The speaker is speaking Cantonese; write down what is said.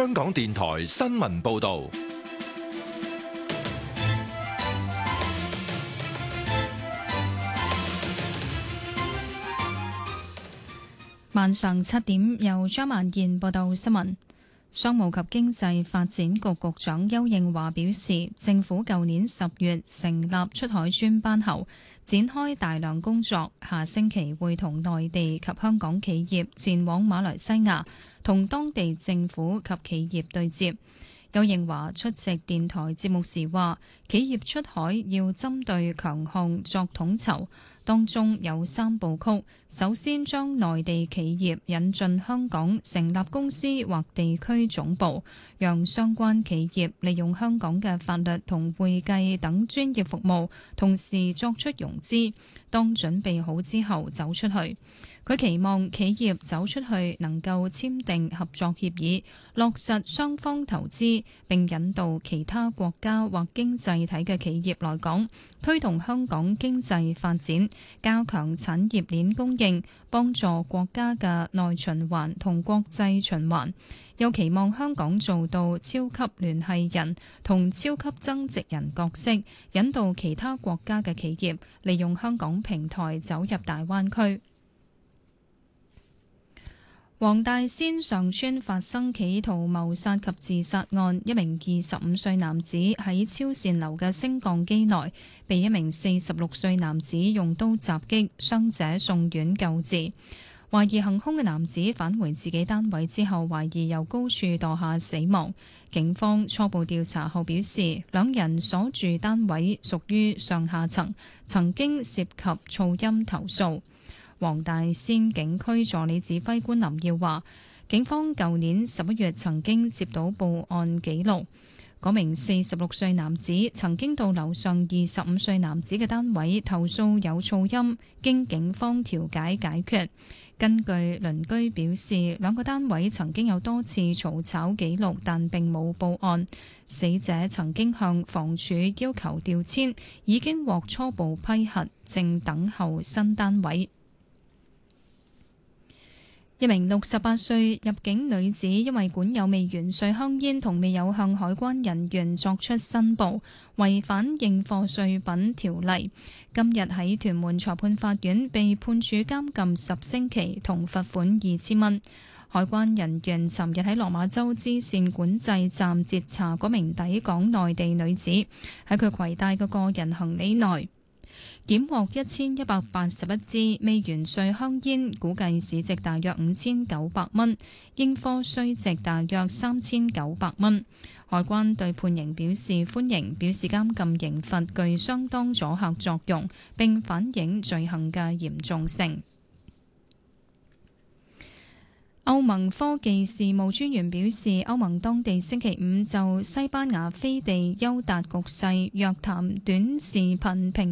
香港電台新聞報道。 晚上7點，由張曼燕報道新聞。商務及經濟發展局局長邱應華表示，政府舊年10月成立出海專班後，展開大量工作，下星期會同內地及香港企業前往馬來西亞，同當地政府及企業對接。邱應華出席電台節目時話，企業出海要針對強項作統籌，當中有3部曲。首先將內地企業引進香港成立公司或地區總部，讓相關企業利用香港嘅法律同會計等專業服務，同時作出融資。當準備好之後走出去。佢期望企業走出去能夠簽訂合作協議，落實雙方投資，並引導其他國家或經濟體嘅企業來港，推動香港經濟發展，加強產業鏈供應，幫助國家嘅內循環同國際循環。又期望香港做到超級聯繫人同超級增值人角色，引導其他國家嘅企業利用香港平台走入大灣區。黃大仙上村發生企圖謀殺及自殺案，一名25歲男子喺超善樓嘅升降機內被一名46歲男子用刀襲擊，傷者送院救治。懷疑行兇嘅男子返回自己單位之後，懷疑由高處墮下死亡。警方初步調查後表示，兩人所住單位屬於上下層，曾經涉及噪音投訴。黃大仙警區助理指揮官林耀話，警方舊年11月曾經接到報案記錄，嗰名46歲男子曾經到樓上25歲男子嘅單位投訴有噪音，經警方調解解決。根據鄰居表示，兩個單位曾經有多次嘈吵記錄，但並冇報案。死者曾經向房署要求調遷，已經獲初步批核，正等候新單位。一名68歲入境女子因為管有未完稅香煙同未有向海關人員作出申報，違反應課稅品條例，今日喺屯門裁判法院被判處監禁10星期同罰款2000蚊。海關人員尋日喺落馬洲支線管制站截查嗰名抵港內地女子，喺佢攜帶嘅個人行李內檢獲1181支未完稅香煙，估計市值大約5900蚊，應課稅值大約3900蚊。海關對判刑表示歡迎，表示監禁刑罰具相當阻嚇作用，並反映罪行嘅嚴重性。歐盟科技事務專員表示，歐盟當地星期5就西班牙飛地休達局勢約談短視頻平